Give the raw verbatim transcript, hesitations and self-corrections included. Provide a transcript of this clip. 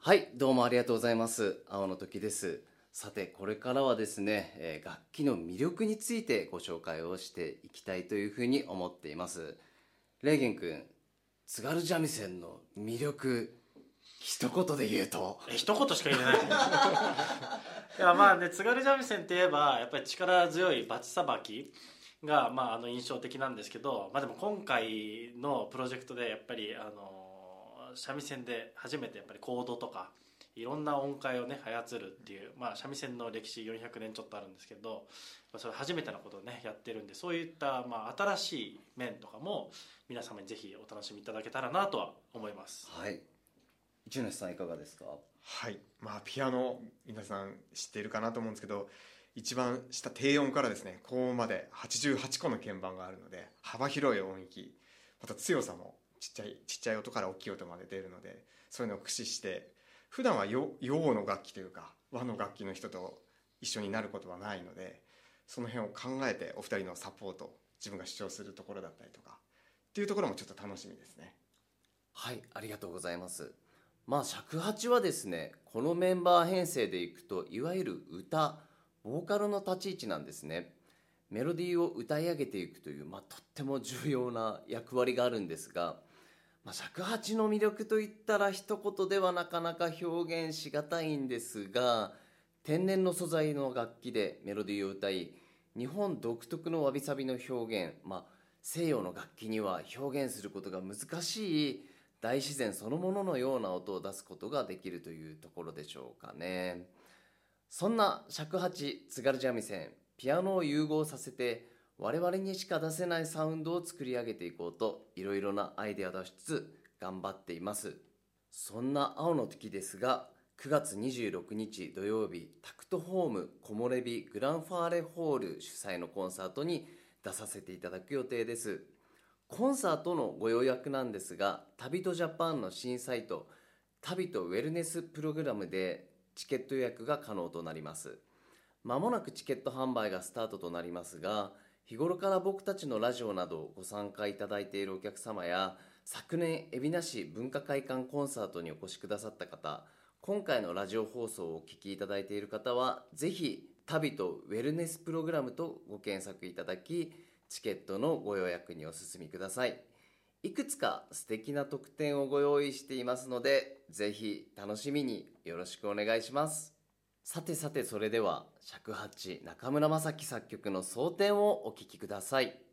はい、どうもありがとうございます。青野時です。さて、これからはですね、えー楽器の魅力についてご紹介をしていきたいというふうに思っています。レーゲン君、津軽三味線の魅力、一言で言うと。 え一言しか言えないいやまあね津軽三味線って言えばやっぱり力強いバチさばきが、まあ、あの印象的なんですけど、まあ、でも今回のプロジェクトでやっぱりあの三味線で初めてやっぱりコードとかいろんな音階をね操るっていう、まあ、三味線の歴史よんひゃくねんちょっとあるんですけど、まあ、それ初めてのことをねやってるんで、そういった、まあ、新しい面とかも皆様にぜひお楽しみいただけたらなとは思います。 はい。一ノ瀬さんいかがですか？ はい、まあピアノ皆さん知っているかなと思うんですけど、一番下低音からですね高音まではちじゅうはちこの鍵盤があるので幅広い音域、また強さもちっちゃいちっちゃい音から大きい音まで出るので、そういうのを駆使して普段は洋洋の楽器というか和の楽器の人と一緒になることはないので、その辺を考えてお二人のサポート、自分が主張するところだったりとかっていうところもちょっと楽しみですね。 はい、ありがとうございます。まあ尺八はですね、このメンバー編成でいくといわゆる歌、ボーカルの立ち位置なんですね。メロディーを歌い上げていくという、まあ、とっても重要な役割があるんですが、まあ、尺八の魅力といったら一言ではなかなか表現しがたいんですが、天然の素材の楽器でメロディーを歌い、日本独特のわびさびの表現、まあ、西洋の楽器には表現することが難しい大自然そのもののような音を出すことができるというところでしょうかね。そんな尺八、津軽三味線、ピアノを融合させて我々にしか出せないサウンドを作り上げていこうといろいろなアイデアを出しつつ頑張っています。そんな青の時ですが、くがつにじゅうろくにち土曜日、タクトホーム木漏れ日グランファーレホール主催のコンサートに出させていただく予定です。コンサートのご予約なんですが、旅とジャパンの新サイト、旅とウェルネスプログラムでチケット予約が可能となります。まもなくチケット販売がスタートとなりますが、日頃から僕たちのラジオなどご参加いただいているお客様や、昨年海老名市文化会館コンサートにお越しくださった方、今回のラジオ放送をお聞きいただいている方は、ぜひ旅とウェルネスプログラムとご検索いただき、チケットのご予約にお進みください。いくつか素敵な特典をご用意していますので、ぜひ楽しみによろしくお願いします。さてさて、それでは尺八中村正樹作曲の蒼天をお聴きください。